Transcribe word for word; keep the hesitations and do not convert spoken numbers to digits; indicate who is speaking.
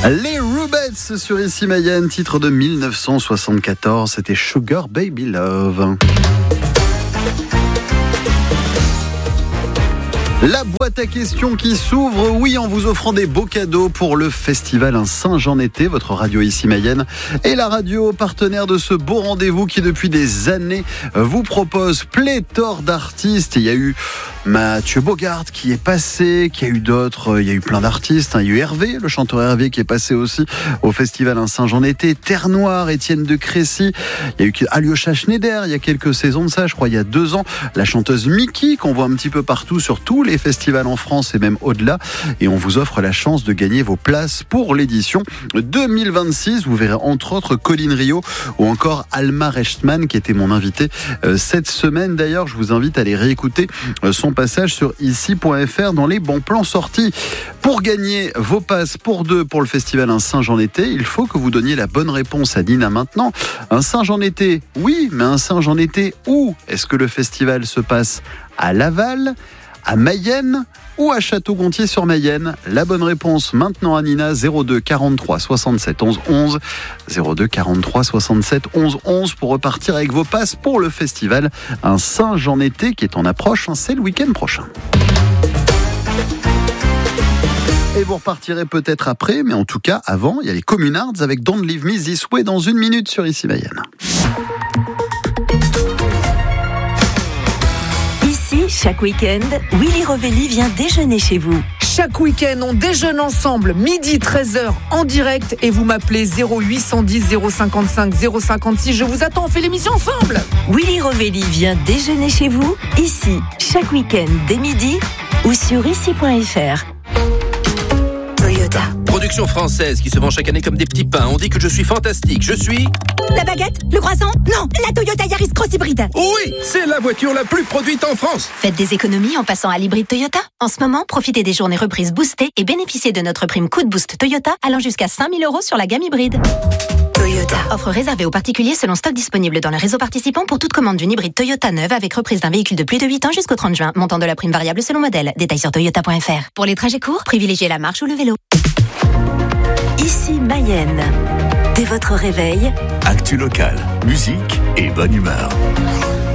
Speaker 1: Les Rubettes sur Ici Mayenne, titre de mille neuf cent soixante-quatorze, c'était Sugar Baby Love. La boîte à questions qui s'ouvre, oui, en vous offrant des beaux cadeaux pour le festival Un Singe en été. Votre radio Ici Mayenne est la radio partenaire de ce beau rendez-vous qui depuis des années vous propose pléthore d'artistes. Il y a eu Mathieu Bogart qui est passé, qui a eu d'autres, il y a eu plein d'artistes. Il y a eu Hervé, le chanteur Hervé qui est passé aussi au festival Un Singe en été. Terre Noire, Étienne de Crécy. Il y a eu Alyosha Schneider il y a quelques saisons de ça, je crois il y a deux ans. La chanteuse Mickey qu'on voit un petit peu partout sur tous les festivals en France et même au-delà. Et on vous offre la chance de gagner vos places pour l'édition deux mille vingt-six. Vous verrez entre autres Colline Rio ou encore Alma Rechtman qui était mon invité cette semaine. D'ailleurs, je vous invite à aller réécouter son passage sur ici point f r dans les bons plans sortis. Pour gagner vos passes pour deux pour le festival Un Singe en été, il faut que vous donniez la bonne réponse à Nina maintenant. Un singe en été, oui, mais un singe en été où? Est-ce que le festival se passe à Laval, à Mayenne ou à Château-Gontier-sur-Mayenne? La bonne réponse maintenant à Nina, zéro deux quarante-trois soixante-sept onze onze, zéro deux quarante-trois soixante-sept onze onze pour repartir avec vos passes pour le festival Un Singe en été qui est en approche, c'est le week-end prochain. Et vous repartirez peut-être après, mais en tout cas avant, il y a les Communards avec Don't Leave Me This Way dans une minute sur Ici Mayenne.
Speaker 2: Chaque week-end, Willy Rovelli vient déjeuner chez vous.
Speaker 3: Chaque week-end, on déjeune ensemble, midi treize heures en direct et vous m'appelez zéro huit cent dix zéro cinquante-cinq zéro cinquante-six. Je vous attends, on fait l'émission ensemble.
Speaker 2: Willy Rovelli vient déjeuner chez vous, ici, chaque week-end dès midi ou sur ici point f r. Toyota.
Speaker 4: Production française qui se vend chaque année comme des petits pains. On dit que je suis fantastique. Je suis...
Speaker 5: La baguette? Le croissant? Non, la Toyota Yaris Cross Hybride.
Speaker 4: Oui, c'est la voiture la plus produite en France.
Speaker 5: Faites des économies en passant à l'hybride Toyota. En ce moment, profitez des journées reprises boostées et bénéficiez de notre prime coup de boost Toyota allant jusqu'à cinq mille euros sur la gamme hybride. Toyota. Offre réservée aux particuliers selon stock disponible dans le réseau participant pour toute commande d'une hybride Toyota neuve avec reprise d'un véhicule de plus de huit ans jusqu'au trente juin. Montant de la prime variable selon modèle. Détails sur toyota point f r. Pour les trajets courts, privilégiez la marche ou le vélo.
Speaker 2: Ici Mayenne. Dès votre réveil,
Speaker 6: actu local, musique et bonne humeur.